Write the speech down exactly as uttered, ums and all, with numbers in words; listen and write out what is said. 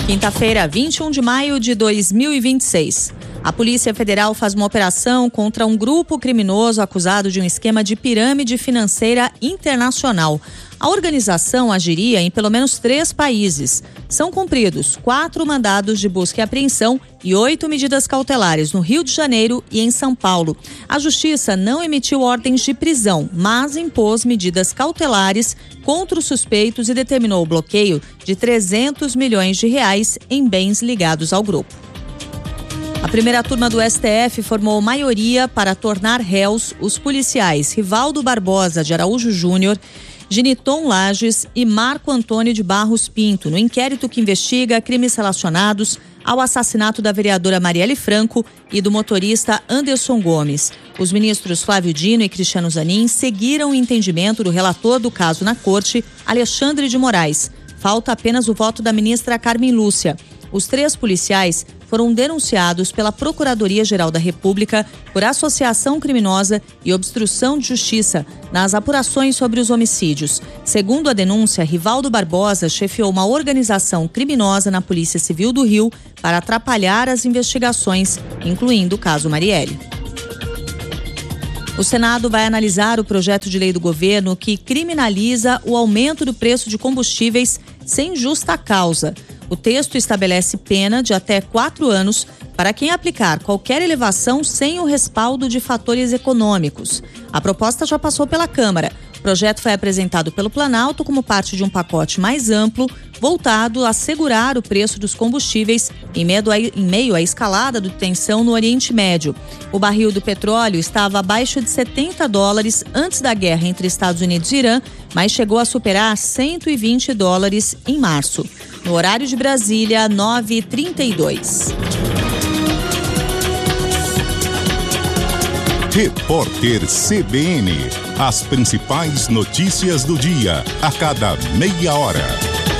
Quinta-feira, vinte e um de maio de dois mil e vinte e seis. A Polícia Federal faz uma operação contra um grupo criminoso acusado de um esquema de pirâmide financeira internacional. A organização agiria em pelo menos três países. São cumpridos quatro mandados de busca e apreensão e oito medidas cautelares no Rio de Janeiro e em São Paulo. A Justiça não emitiu ordens de prisão, mas impôs medidas cautelares contra os suspeitos e determinou o bloqueio de trezentos milhões de reais em bens ligados ao grupo. A primeira turma do S T F formou maioria para tornar réus os policiais Rivaldo Barbosa de Araújo Júnior, Geniton Lages e Marco Antônio de Barros Pinto, no inquérito que investiga crimes relacionados ao assassinato da vereadora Marielle Franco e do motorista Anderson Gomes. Os ministros Flávio Dino e Cristiano Zanin seguiram o entendimento do relator do caso na corte, Alexandre de Moraes. Falta apenas o voto da ministra Carmen Lúcia. Os três policiais foram denunciados pela Procuradoria-Geral da República por associação criminosa e obstrução de justiça nas apurações sobre os homicídios. Segundo a denúncia, Rivaldo Barbosa chefiou uma organização criminosa na Polícia Civil do Rio para atrapalhar as investigações, incluindo o caso Marielle. O Senado vai analisar o projeto de lei do governo que criminaliza o aumento do preço de combustíveis sem justa causa. O texto estabelece pena de até quatro anos para quem aplicar qualquer elevação sem o respaldo de fatores econômicos. A proposta já passou pela Câmara. O projeto foi apresentado pelo Planalto como parte de um pacote mais amplo, voltado a segurar o preço dos combustíveis em meio à escalada da tensão no Oriente Médio. O barril do petróleo estava abaixo de setenta dólares antes da guerra entre Estados Unidos e Irã, mas chegou a superar cento e vinte dólares em março. No horário de Brasília, nove e trinta e dois. Repórter C B N. As principais notícias do dia, a cada meia hora.